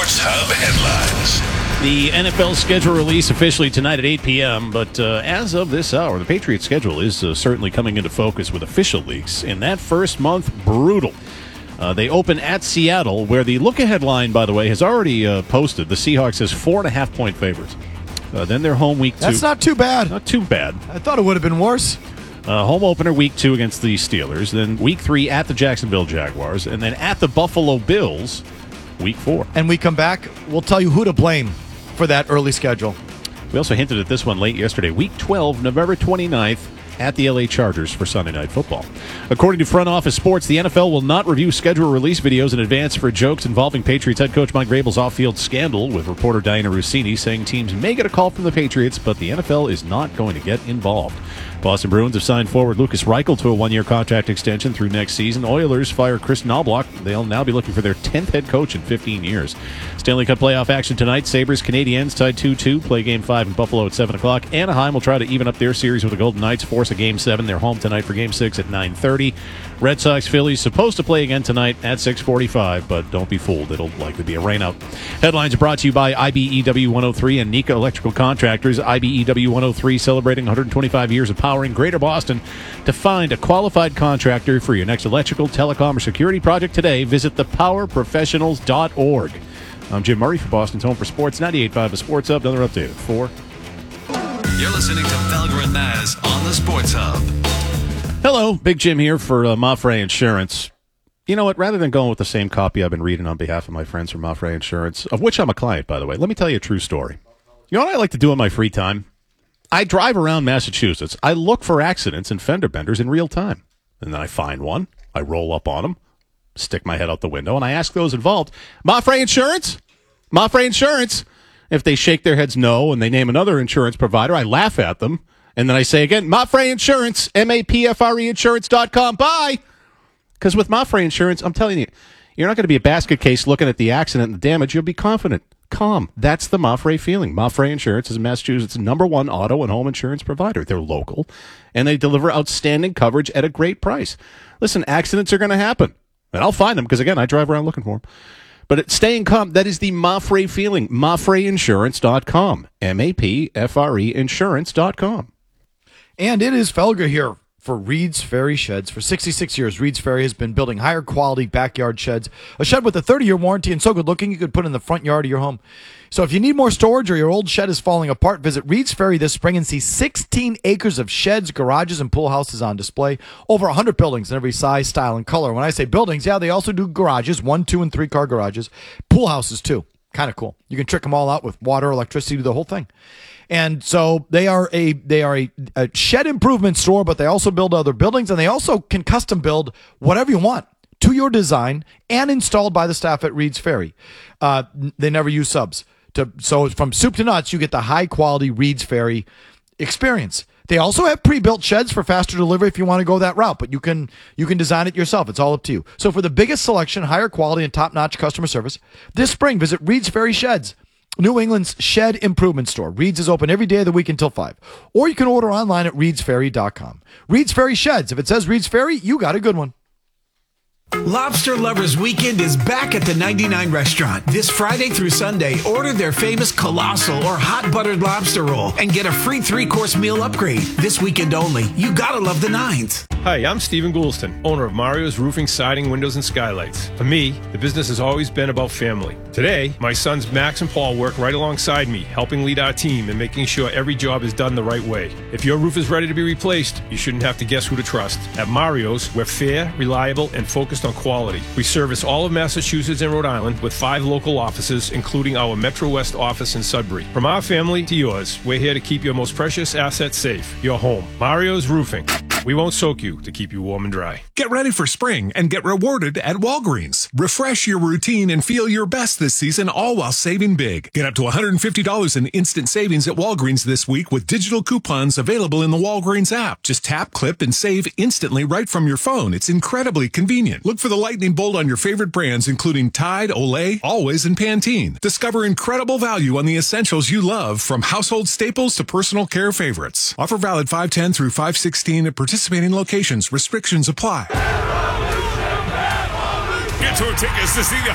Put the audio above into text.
Sports Hub headlines. The NFL schedule release officially tonight at 8 p.m., but as of this hour, the Patriots schedule is certainly coming into focus with official leaks. In that first month, brutal. They open at Seattle, where the look-ahead line, by the way, has already posted. The Seahawks as 4.5-point favorites. Then they're home week 2. That's not too bad. Not too bad. I thought it would have been worse. Home opener week 2 against the Steelers. Then week 3 at the Jacksonville Jaguars. And then at the Buffalo Bills, week 4. And we come back, we'll tell you who to blame for that early schedule. We also hinted at this one late yesterday. Week 12, November 29th, at the LA Chargers for Sunday Night Football. According to Front Office Sports, the NFL will not review schedule release videos in advance for jokes involving Patriots head coach Mike Vrabel's off-field scandal, with reporter Diana Rossini saying teams may get a call from the Patriots, but the NFL is not going to get involved. Boston Bruins have signed forward Lucas Reichel to a one-year contract extension through next season. Oilers fire Chris Knobloch. They'll now be looking for their 10th head coach in 15 years. Stanley Cup playoff action tonight. Sabres, Canadiens tied 2-2. Play Game 5 in Buffalo at 7 o'clock. Anaheim will try to even up their series with the Golden Knights. Force a Game 7. They're home tonight for Game 6 at 9:30. Red Sox, Phillies supposed to play again tonight at 6:45, but don't be fooled. It'll likely be a rainout. Headlines are brought to you by IBEW 103 and Nika Electrical Contractors. IBEW 103 celebrating 125 years of powering Greater Boston. To find a qualified contractor for your next electrical, telecom, or security project today, visit thepowerprofessionals.org. I'm Jim Murray for Boston's Home for Sports, 98.5 The Sports Hub. Another update at 4. You're listening to Felger and Maz on the Sports Hub. Hello, Big Jim here for Mafre Insurance. You know what? Rather than going with the same copy I've been reading on behalf of my friends from Mafre Insurance, of which I'm a client, by the way, let me tell you a true story. You know what I like to do in my free time? I drive around Massachusetts. I look for accidents and fender benders in real time. And then I find one. I roll up on them, stick my head out the window, and I ask those involved, Mafre Insurance? Mafre Insurance? If they shake their heads no and they name another insurance provider, I laugh at them. And then I say again, Mafre Insurance, MAPFRE Insurance.com. Bye. Because with Mafre Insurance, I'm telling you, you're not going to be a basket case looking at the accident and the damage. You'll be confident. Calm. That's the Mafre feeling. Mafre Insurance is Massachusetts' #1 auto and home insurance provider. They're local, and they deliver outstanding coverage at a great price. Listen, accidents are going to happen, and I'll find them because, again, I drive around looking for them. But staying calm, that is the Mafre feeling. MafreInsurance.com. MAPFRE Insurance.com. And it is Felger here for Reed's Ferry Sheds. For 66 years, Reed's Ferry has been building higher quality backyard sheds. A shed with a 30-year warranty and so good looking you could put in the front yard of your home. So if you need more storage or your old shed is falling apart, visit Reed's Ferry this spring and see 16 acres of sheds, garages, and pool houses on display. Over 100 buildings in every size, style, and color. When I say buildings, yeah, they also do garages, 1, 2, and 3 car garages. Pool houses, too. Kind of cool. You can trick them all out with water, electricity, do the whole thing. And so they are a shed improvement store, but they also build other buildings, and they also can custom build whatever you want to your design and installed by the staff at Reed's Ferry. They never use subs. So from soup to nuts, you get the high-quality Reed's Ferry experience. They also have pre-built sheds for faster delivery if you want to go that route, but you can design it yourself. It's all up to you. So for the biggest selection, higher quality, and top-notch customer service, this spring, visit Reed's Ferry Sheds, New England's shed improvement store. Reed's is open every day of the week until 5. Or you can order online at reedsferry.com. Reed's Ferry Sheds. If it says Reed's Ferry, you got a good one. Lobster Lovers Weekend is back at the 99 Restaurant. This Friday through Sunday, order their famous colossal or hot buttered lobster roll and get a free 3-course meal upgrade. This weekend only. You gotta love the Nines. Hi, I'm Stephen Goulston, owner of Mario's Roofing, Siding, Windows, and Skylights. For me, the business has always been about family. Today, my sons Max and Paul work right alongside me, helping lead our team and making sure every job is done the right way. If your roof is ready to be replaced, you shouldn't have to guess who to trust. At Mario's, we're fair, reliable, and focused on quality. We service all of Massachusetts and Rhode Island with 5 local offices, including our Metro West office in Sudbury. From our family to yours, we're here to keep your most precious asset safe, your home. Mario's Roofing. We won't soak you to keep you warm and dry. Get ready for spring and get rewarded at Walgreens. Refresh your routine and feel your best this season, all while saving big. Get up to $150 in instant savings at Walgreens this week with digital coupons available in the Walgreens app. Just tap, clip, and save instantly right from your phone. It's incredibly convenient. Look for the lightning bolt on your favorite brands, including Tide, Olay, Always, and Pantene. Discover incredible value on the essentials you love, from household staples to personal care favorites. Offer valid 5/10 through 5/16 at participating locations. Restrictions apply. Get your tickets to see the